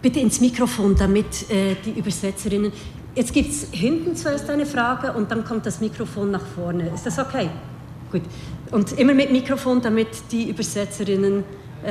bitte ins Mikrofon, damit die Übersetzerinnen... Jetzt gibt es hinten zuerst eine Frage und dann kommt das Mikrofon nach vorne. Ist das okay? Gut. Und immer mit Mikrofon, damit die Übersetzerinnen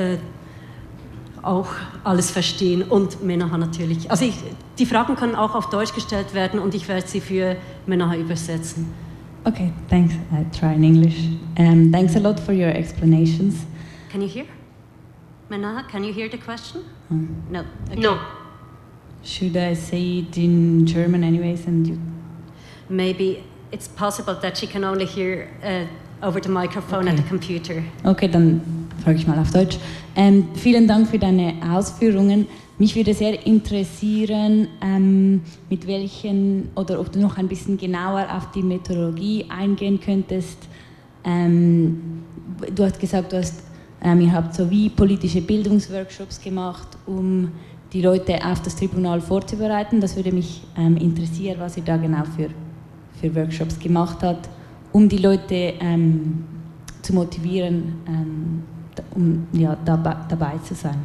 auch alles verstehen und Menaha natürlich. Also die Fragen können auch auf Deutsch gestellt werden und ich werde sie für Menaha übersetzen. Okay, thanks. I try in English. Thanks a lot for your explanations. Can you hear? Menaha, can you hear the question? No. Okay. No. Should I say it in German anyways and you... Maybe it's possible that she can only hear over the microphone at the computer. Okay, dann frage ich mal auf Deutsch. Vielen Dank für deine Ausführungen. Mich würde sehr interessieren, mit welchen, oder ob du noch ein bisschen genauer auf die Methodologie eingehen könntest. Du hast gesagt, ihr habt so wie politische Bildungsworkshops gemacht, um die Leute auf das Tribunal vorzubereiten. Das würde mich interessieren, was ihr da genau für Workshops gemacht habt, um die Leute zu motivieren, um dabei zu sein.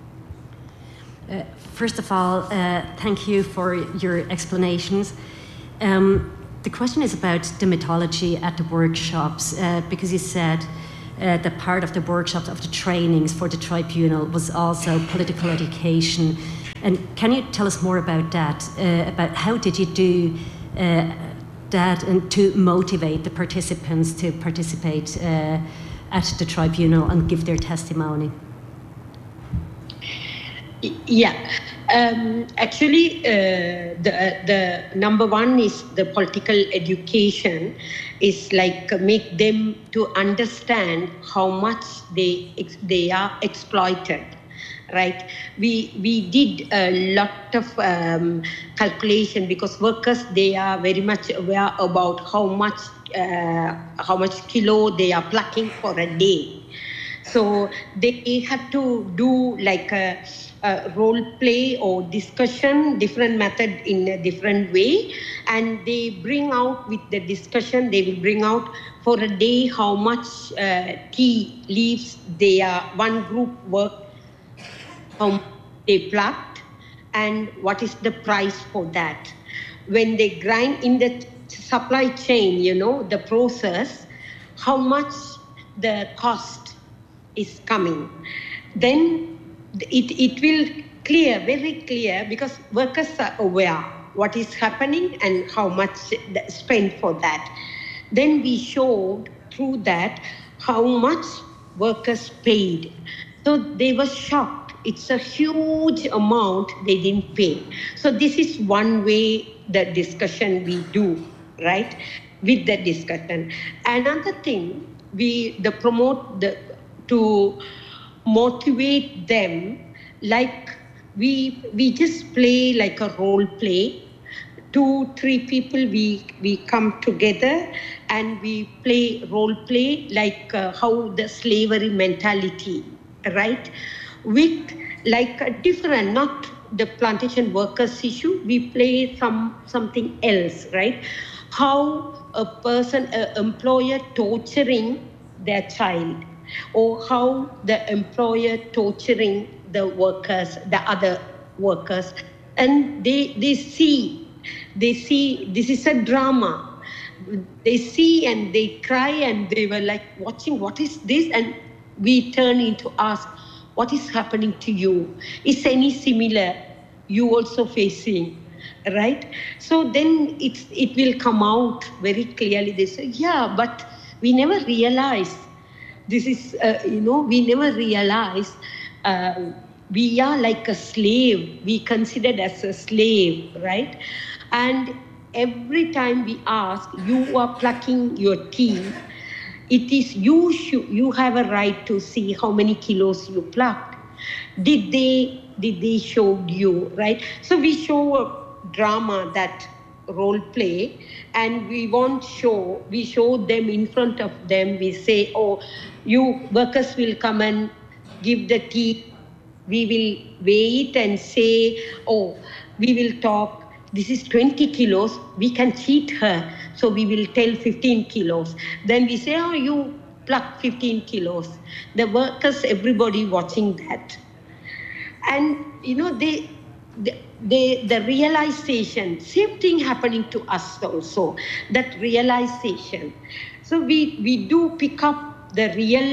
First of all, thank you for your explanations. The question is about the methodology at the workshops, because you said that part of the workshops, of the trainings for the tribunal was also political education. And can you tell us more about that? About how did you do that and to motivate the participants to participate at the tribunal and give their testimony? Yeah, actually, the number one is the political education. Is like make them to understand how much they are exploited, right? We did a lot of calculation because workers, they are very much aware about how much kilo they are plucking for a day. So they have to do like a role play or discussion, different method in a different way, and they bring out with the discussion, they will bring out for a day how much tea leaves one group work, how they plucked, and what is the price for that. When they grind in the supply chain, the process, how much the cost is coming. Then it will clear, very clear, because workers are aware what is happening and how much spent for that. Then we showed through that how much workers paid. So they were shocked. It's a huge amount they didn't pay. So this is one way the discussion we do, right? With the discussion. Another thing, to motivate them, like we just play like a role play. 2-3 people we come together and we play role play like how the slavery mentality, right? With like a different, not the plantation workers issue, we play something else, right? How a person, an employer torturing their child, or how the employer torturing the workers, the other workers, and they see this is a drama. They see and they cry and they were like watching, what is this? And we turn into ask, what is happening to you? Is any similar you also facing, right? So then it will come out very clearly. They say, yeah, but we never realized this is, we never realized we are like a slave. We considered as a slave, right? And every time we ask, you are plucking your teeth, it is you have a right to see how many kilos you plucked. Did they show you, right? So we show a drama, that role play, and we show them in front of them. We say, oh, you workers will come and give the tea. We will weigh it and say, oh, we will talk. This is 20 kilos. We can cheat her. So we will tell 15 kilos. Then we say, oh, you pluck 15 kilos. The workers, everybody watching that. And, the realization, same thing happening to us also, that realization. So we do pick up the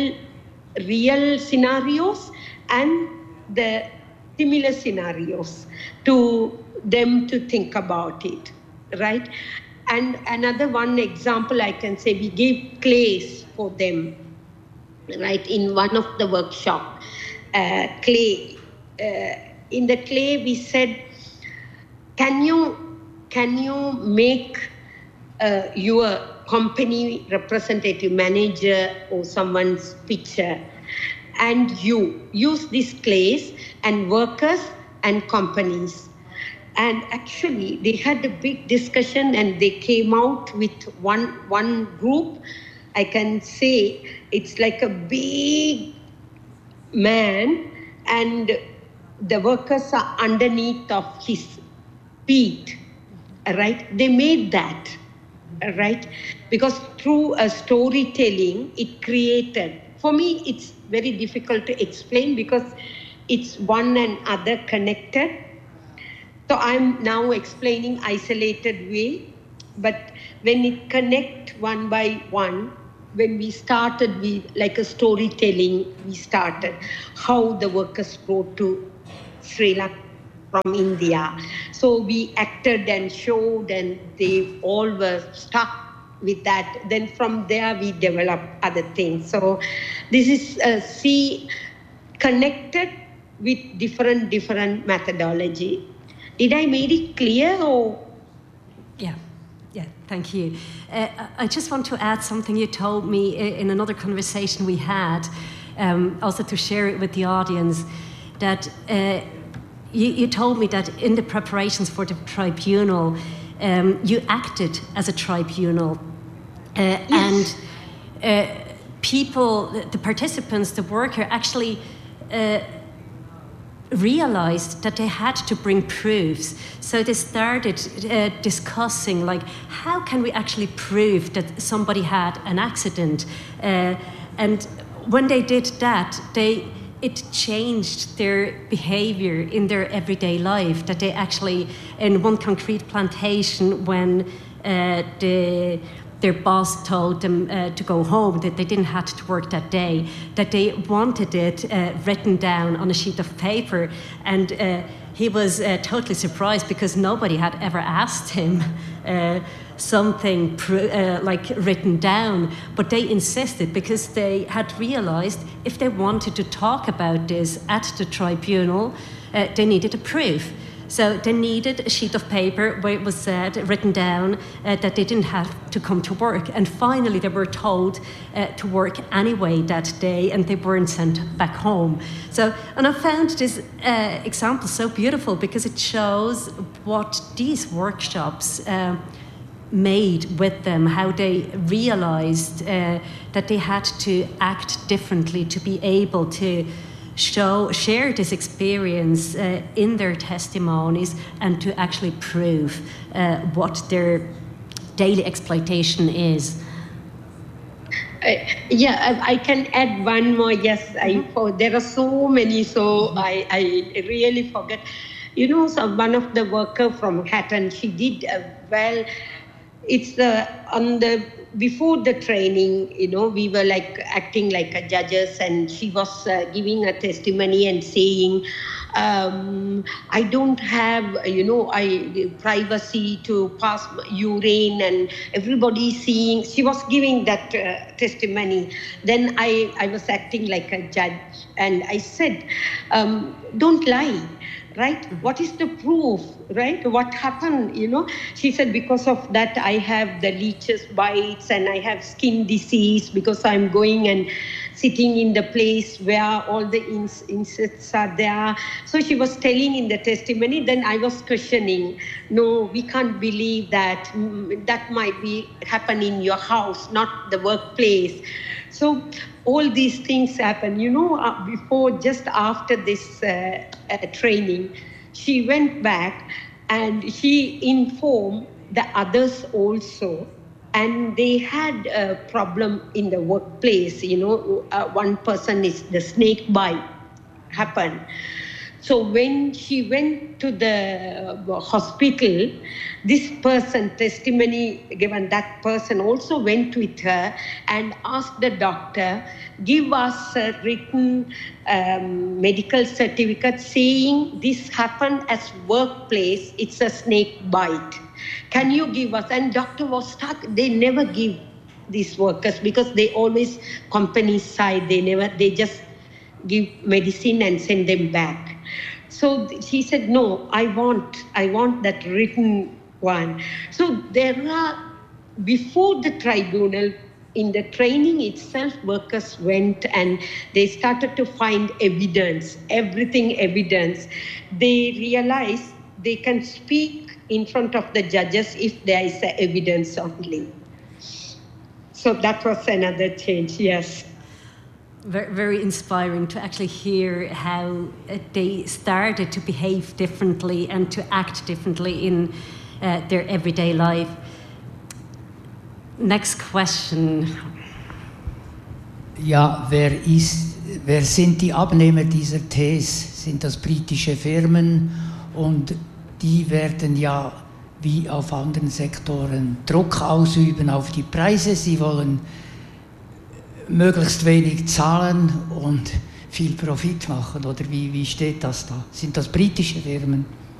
real scenarios and the similar scenarios to them to think about it, right? And another one example I can say, we gave clays for them, right, in one of the workshop, clay. In the clay, we said, can you make your company representative, manager, or someone's picture, and you use these clays and workers and companies. And actually, they had a big discussion, and they came out with one group. I can say it's like a big man, and the workers are underneath of his feet, right? They made that, right? Because through a storytelling, it created, for me, it's very difficult to explain because it's one and other connected. So I'm now explaining isolated way, but when it connect one by one, when we started, we like a storytelling, we started how the workers brought to Sri Lanka from India. So we acted and showed, and they all were stuck with that. Then from there, we developed other things. So this is connected with different methodology. Did I make it clear or? Yeah, thank you. I just want to add something you told me in another conversation we had, also to share it with the audience, that you told me that in the preparations for the tribunal, you acted as a tribunal. Yes. And people, the participants, the worker, actually realized that they had to bring proofs. So they started discussing, like, how can we actually prove that somebody had an accident? And when they did that, it changed their behavior in their everyday life, that they actually, in one concrete plantation, when their boss told them to go home, that they didn't have to work that day, that they wanted it written down on a sheet of paper. And he was totally surprised because nobody had ever asked him something like written down. But they insisted because they had realized if they wanted to talk about this at the tribunal, they needed a proof. So they needed a sheet of paper where it was said, written down, that they didn't have to come to work. And finally, they were told to work anyway that day, and they weren't sent back home. So, and I found this example so beautiful because it shows what these workshops made with them, how they realized that they had to act differently to be able to share this experience in their testimonies and to actually prove what their daily exploitation is. I can add one more. Yes, there are so many, so I really forget. You know, so one of the worker from Hatton, she did well. It's before the training, you know, we were like acting like a judges, and she was giving a testimony and saying, I don't have, privacy to pass urine, and everybody seeing. She was giving that testimony. Then I was acting like a judge, and I said, don't lie. Right? What is the proof? Right? What happened? You know, she said, because of that, I have the leeches bites and I have skin disease because I'm going and sitting in the place where all the insects are there. So she was telling in the testimony. Then I was questioning. No, we can't believe that. That might be happen in your house, not the workplace. So all these things happen. You know, just after this training, she went back and she informed the others also. And they had a problem in the workplace. You know, one person is the snake bite happened. So when she went to the hospital, this person, testimony given, that person also went with her and asked the doctor, give us a written medical certificate saying this happened as workplace, it's a snake bite. Can you give us? And doctor was stuck. They never give these workers because they always company side. They just give medicine and send them back. So she said, no, I want that written one. So there are, before the tribunal, in the training itself, workers went and they started to find evidence, everything evidence. They realized they can speak in front of the judges if there is evidence only. So that was another change, yes. Very, very inspiring to actually hear how they started to behave differently and to act differently in their everyday life. Next question. Ja, wer sind die Abnehmer dieser Tees? Sind das britische Firmen und die werden ja wie auf anderen Sektoren Druck ausüben auf die Preise. Sie wollen möglichst wenig zahlen und viel Profit machen, oder wie steht das da? Sind das britische Firmen?